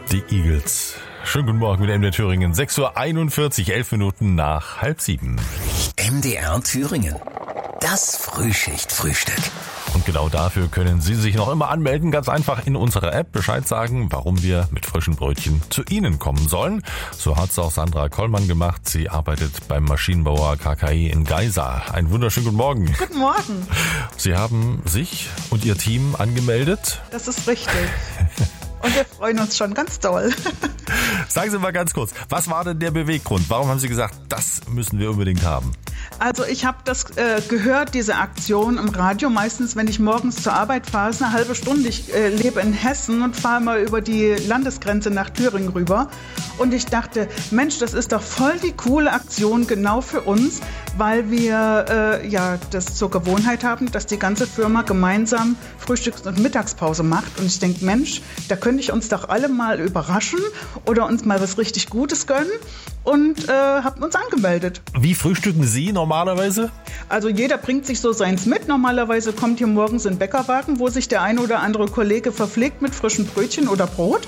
Die Eagles. Schönen guten Morgen mit MDR Thüringen. 6:41 Uhr, 11 Minuten nach 6:30. MDR Thüringen. Das Frühschicht-Frühstück. Und genau dafür können Sie sich noch immer anmelden. Ganz einfach in unserer App Bescheid sagen, warum wir mit frischen Brötchen zu Ihnen kommen sollen. So hat es auch Sandra Kollmann gemacht. Sie arbeitet beim Maschinenbauer KKI in Geisa. Einen wunderschönen guten Morgen. Guten Morgen. Sie haben sich und Ihr Team angemeldet. Das ist richtig. Und wir freuen uns schon ganz doll. Sagen Sie mal ganz kurz, was war denn der Beweggrund? Warum haben Sie gesagt, das müssen wir unbedingt haben? Also ich habe das gehört, diese Aktion im Radio, meistens wenn ich morgens zur Arbeit fahre, ist eine halbe Stunde. Ich lebe in Hessen und fahre mal über die Landesgrenze nach Thüringen rüber. Und ich dachte, Mensch, das ist doch voll die coole Aktion genau für uns, weil wir das zur Gewohnheit haben, dass die ganze Firma gemeinsam Frühstücks- und Mittagspause macht. Und ich denke, Mensch, da könnte ich uns doch alle mal überraschen oder uns mal was richtig Gutes gönnen. Und haben uns angemeldet. Wie frühstücken Sie normalerweise? Also jeder bringt sich so seins mit. Normalerweise kommt hier morgens ein Bäckerwagen, wo sich der eine oder andere Kollege verpflegt mit frischen Brötchen oder Brot.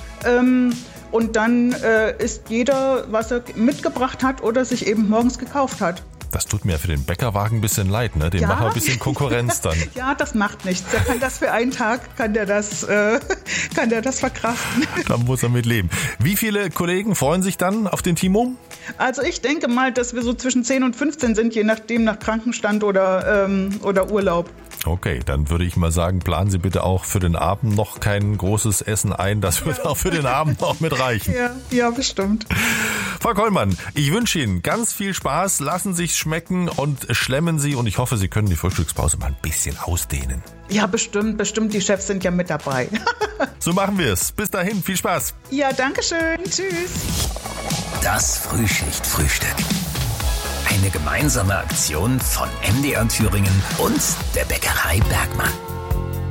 Und dann isst jeder, was er mitgebracht hat oder sich eben morgens gekauft hat. Das tut mir für den Bäckerwagen ein bisschen leid, ne? Dem machen wir ein bisschen Konkurrenz dann. Ja, das macht nichts. Der kann das für einen Tag, kann der das verkraften. Da muss er mit leben. Wie viele Kollegen freuen sich dann auf den Timo? Also ich denke mal, dass wir so zwischen 10 und 15 sind, je nachdem nach Krankenstand oder Urlaub. Okay, dann würde ich mal sagen, planen Sie bitte auch für den Abend noch kein großes Essen ein. Das wird auch für den Abend noch mit reichen. Ja, bestimmt. Frau Kollmann, ich wünsche Ihnen ganz viel Spaß. Lassen Sie es schmecken und schlemmen Sie. Und ich hoffe, Sie können die Frühstückspause mal ein bisschen ausdehnen. Ja, bestimmt. Die Chefs sind ja mit dabei. So machen wir es. Bis dahin, viel Spaß. Ja, danke schön. Tschüss. Das Frühschicht-Frühstück. Eine gemeinsame Aktion von MDR Thüringen und der Bäckerei Bergmann.